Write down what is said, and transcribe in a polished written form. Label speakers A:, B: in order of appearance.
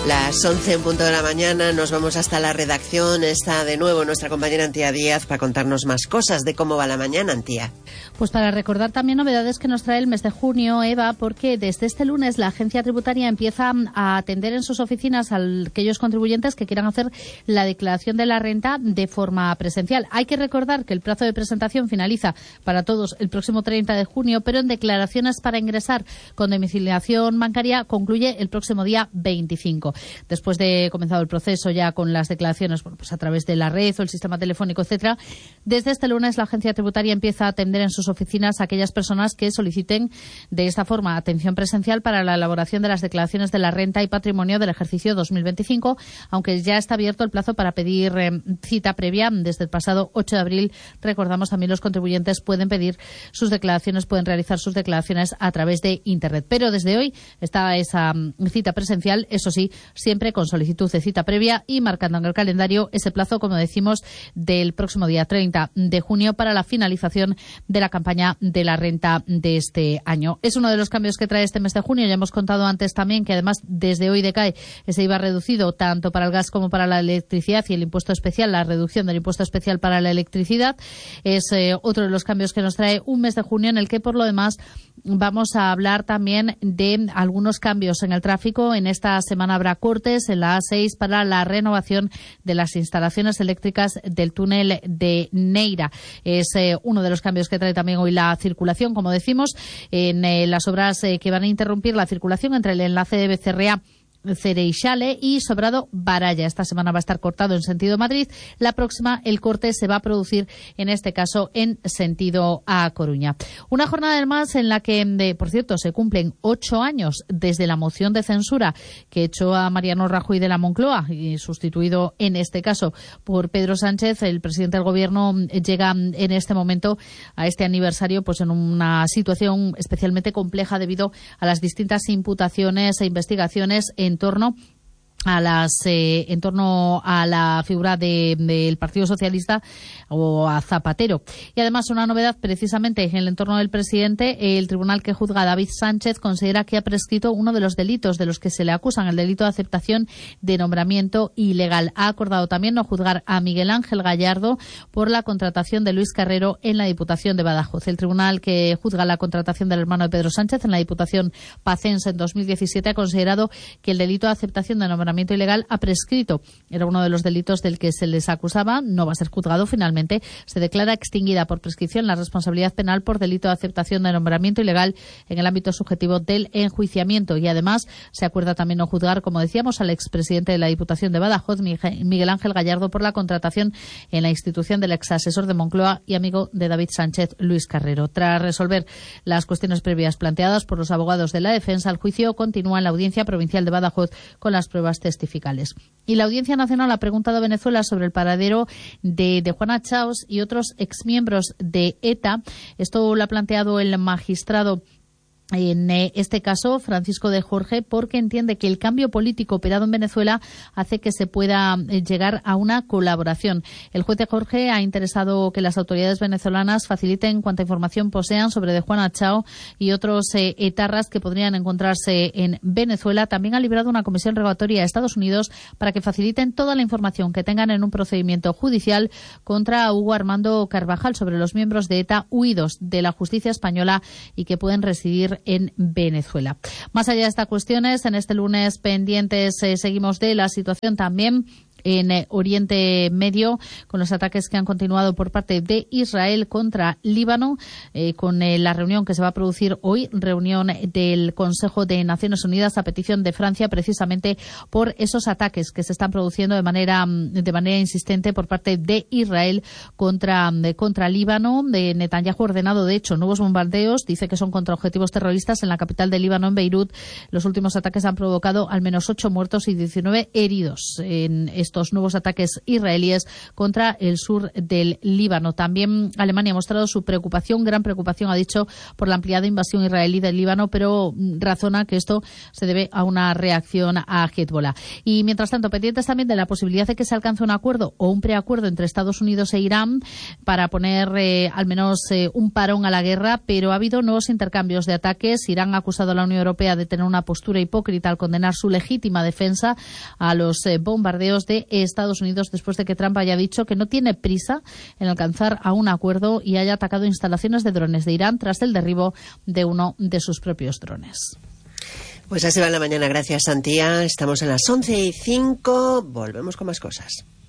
A: Las 11 en punto de la mañana, nos vamos hasta la redacción. Está de nuevo nuestra compañera Antía Díaz para contarnos más cosas de cómo va la mañana, Antía.
B: Pues para recordar también novedades que nos trae el mes de junio, Eva, porque desde este lunes la agencia tributaria empieza a atender en sus oficinas a aquellos contribuyentes que quieran hacer la declaración de la renta de forma presencial. Hay que recordar que el plazo de presentación finaliza para todos el próximo 30 de junio, pero en declaraciones para ingresar con domiciliación bancaria concluye el próximo día 25. Después de comenzado el proceso ya con las declaraciones pues a través de la red o el sistema telefónico, etcétera, desde este lunes la agencia tributaria empieza a atender en sus oficinas a aquellas personas que soliciten de esta forma atención presencial para la elaboración de las declaraciones de la renta y patrimonio del ejercicio 2025, aunque ya está abierto el plazo para pedir cita previa desde el pasado 8 de abril. Recordamos también los contribuyentes pueden pedir sus declaraciones, pueden realizar sus declaraciones a través de Internet. Pero desde hoy está esa cita presencial, eso sí, siempre con solicitud de cita previa y marcando en el calendario ese plazo, como decimos, del próximo día 30 de junio para la finalización de la campaña de la renta de este año. Es uno de los cambios que trae este mes de junio. Ya hemos contado antes también que además desde hoy decae ese IVA reducido tanto para el gas como para la electricidad y el impuesto especial, la reducción del impuesto especial para la electricidad. Es otro de los cambios que nos trae un mes de junio en el que por lo demás vamos a hablar también de algunos cambios en el tráfico. En esta semana habrá cortes en la A6 para la renovación de las instalaciones eléctricas del túnel de Neira. Es uno de los cambios que trae también hoy la circulación, como decimos, en las obras que van a interrumpir la circulación entre el enlace de Becerrea, Cereixale y Sobrado Baralla. Esta semana va a estar cortado en sentido Madrid. La próxima, el corte se va a producir, en este caso, en sentido a Coruña. Una jornada además en la que, por cierto, se cumplen 8 años desde la moción de censura que echó a Mariano Rajoy de la Moncloa y sustituido, en este caso, por Pedro Sánchez. El presidente del Gobierno llega en este momento a este aniversario pues en una situación especialmente compleja debido a las distintas imputaciones e investigaciones en torno a la figura del Partido Socialista o a Zapatero. Y además una novedad precisamente en el entorno del presidente. El tribunal que juzga a David Sánchez considera que ha prescrito uno de los delitos de los que se le acusan, el delito de aceptación de nombramiento ilegal. Ha acordado también no juzgar a Miguel Ángel Gallardo por la contratación de Luis Carrero en la Diputación de Badajoz. El tribunal que juzga la contratación del hermano de Pedro Sánchez en la Diputación pacense en 2017 ha considerado que el delito de aceptación de nombramiento ilegal ha prescrito. Era uno de los delitos del que se les acusaba. No va a ser juzgado finalmente. Se declara extinguida por prescripción la responsabilidad penal por delito de aceptación de nombramiento ilegal en el ámbito subjetivo del enjuiciamiento. Y además se acuerda también no juzgar, como decíamos, al expresidente de la Diputación de Badajoz, Miguel Ángel Gallardo, por la contratación en la institución del exasesor de Moncloa y amigo de David Sánchez, Luis Carrero. Tras resolver las cuestiones previas planteadas por los abogados de la defensa, el juicio continúa en la Audiencia Provincial de Badajoz con las pruebas testificales. Y la Audiencia Nacional ha preguntado a Venezuela sobre el paradero de Juana Chaos y otros exmiembros de ETA. Esto lo ha planteado el magistrado, en este caso, Francisco de Jorge, porque entiende que el cambio político operado en Venezuela hace que se pueda llegar a una colaboración. El juez de Jorge ha interesado que las autoridades venezolanas faciliten cuanta información posean sobre de Juana Chao y otros etarras que podrían encontrarse en Venezuela. También ha librado una comisión rogatoria a Estados Unidos para que faciliten toda la información que tengan en un procedimiento judicial contra Hugo Armando Carvajal sobre los miembros de ETA huidos de la justicia española y que pueden residir en Venezuela. Más allá de estas cuestiones, en este lunes pendientes seguimos de la situación también en Oriente Medio, con los ataques que han continuado por parte de Israel contra Líbano, con la reunión que se va a producir hoy, reunión del Consejo de Naciones Unidas a petición de Francia, precisamente por esos ataques que se están produciendo de manera insistente por parte de Israel contra Líbano. Netanyahu ha ordenado, de hecho, nuevos bombardeos. Dice que son contra objetivos terroristas en la capital de Líbano, en Beirut. Los últimos ataques han provocado al menos 8 muertos y 19 heridos en estos nuevos ataques israelíes contra el sur del Líbano. También Alemania ha mostrado su preocupación, gran preocupación, ha dicho, por la ampliada invasión israelí del Líbano, pero razona que esto se debe a una reacción a Hezbollah. Y mientras tanto, pendientes también de la posibilidad de que se alcance un acuerdo o un preacuerdo entre Estados Unidos e Irán para poner al menos un parón a la guerra, pero ha habido nuevos intercambios de ataques. Irán ha acusado a la Unión Europea de tener una postura hipócrita al condenar su legítima defensa a los bombardeos de Estados Unidos después de que Trump haya dicho que no tiene prisa en alcanzar a un acuerdo y haya atacado instalaciones de drones de Irán tras el derribo de uno de sus propios drones.
A: Pues así va la mañana. Gracias, Santía. Estamos en las 11:05. Volvemos con más cosas.